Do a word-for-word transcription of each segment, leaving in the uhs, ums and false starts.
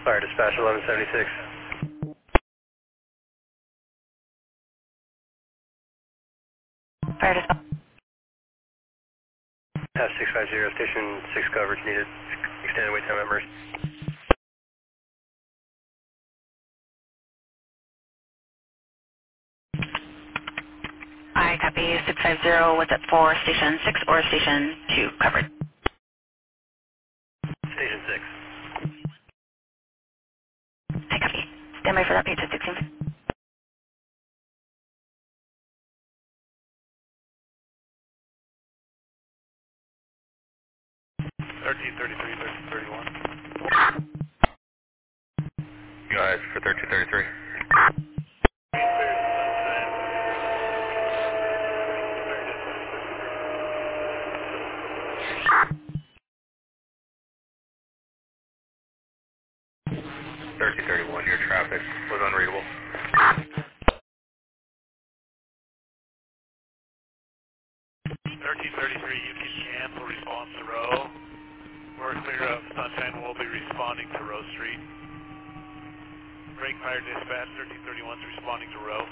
Fire dispatch eleven seventy-six. Fire dispatch. Have six five zero, station six coverage needed. Extended wait time members. I copy six five zero. Was it for station six or station two covered? Station six. I copy. Stand by for that page at sixteen. thirteen thirty-three, thirteen thirty-one. You guys for thirteen thirty-three. thirteen thirty-one, your traffic was unreadable. thirteen thirty-three, you can cancel response to row. We're clear of Sunshine will be responding to Row Street. Break fire dispatch, thirteen thirty-one is responding to row.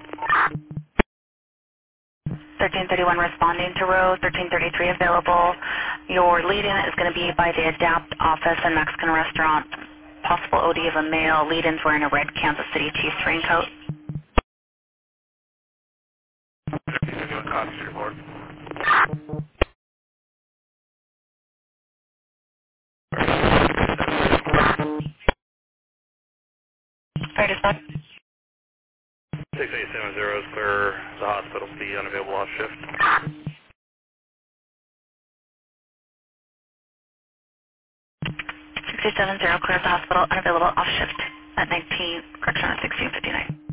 thirteen thirty-one responding to row. thirteen thirty-three available. Your lead-in is going to be by the Adapt office and Mexican restaurant. Possible O D of a male. Lead-in's wearing a red Kansas City Chiefs raincoat. thirteen thirty-one, copy to report. Fire dispatch. six eight seven zero is clear the hospital, the unavailable off shift. six eight seven zero clears the hospital, unavailable off shift at nineteen, correction at sixteen fifty-nine.